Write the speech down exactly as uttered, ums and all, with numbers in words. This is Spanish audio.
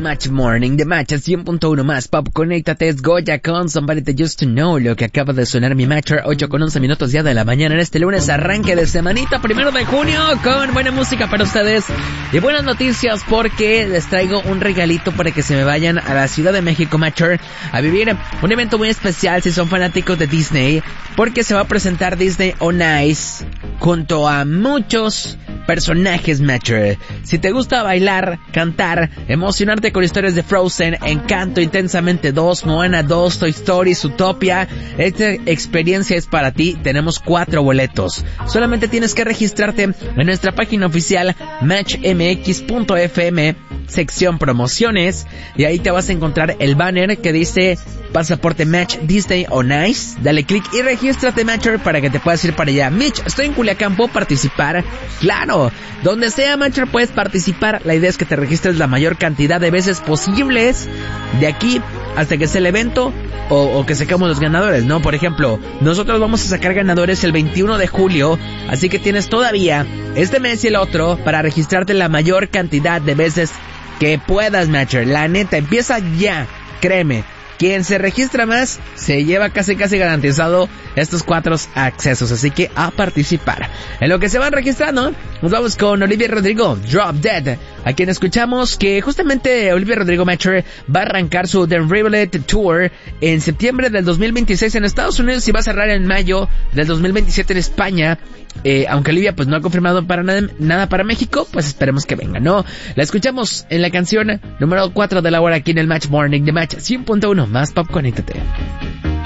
Match Morning, The Match cien punto uno más pop. Conéctate, es Goya con Somebody That Used to Know, lo que acaba de sonar mi Matcher, ocho con once minutos ya de la mañana en este lunes, arranque de semanita, primero de junio, con buena música para ustedes y buenas noticias porque les traigo un regalito para que se me vayan a la Ciudad de México, Matcher, a vivir un evento muy especial si son fanáticos de Disney, porque se va a presentar Disney on Ice junto a muchos personajes, Matcher. Si te gusta bailar, cantar, emocionarte con historias de Frozen, Encanto, Intensamente dos, Moana dos, Toy Story, Zootopia, esta experiencia es para ti. Tenemos cuatro boletos. Solamente tienes que registrarte en nuestra página oficial match m x punto f m, sección promociones, y ahí te vas a encontrar el banner que dice Pasaporte Match Disney on Ice. Dale click y regístrate, Matcher, para que te puedas ir para allá. Mitch, estoy en Culiacán, ¿puedo participar? Claro, donde sea, Matcher, puedes participar. La idea es que te registres la mayor cantidad de veces posibles de aquí hasta que sea el evento o, o que saquemos los ganadores, ¿no? Por ejemplo, nosotros vamos a sacar ganadores el veintiuno de julio, así que tienes todavía este mes y el otro para registrarte la mayor cantidad de veces que puedas, Matcher. La neta, empieza ya, créeme. Quien se registra más se lleva casi casi garantizado estos cuatro accesos, así que a participar. En lo que se van registrando, nos vamos con Olivia Rodrigo, Drop Dead, a quien escuchamos que justamente Olivia Rodrigo, Matcher, va a arrancar su The Unraveled Tour en septiembre del dos mil veintiséis en Estados Unidos y va a cerrar en mayo del dos mil veintisiete en España. Eh, aunque Olivia pues no ha confirmado para nada, nada para México, pues esperemos que venga, ¿no? La escuchamos en la canción número cuatro de la hora aquí en el Match Morning, de Match cien punto uno más pop. Conéctate.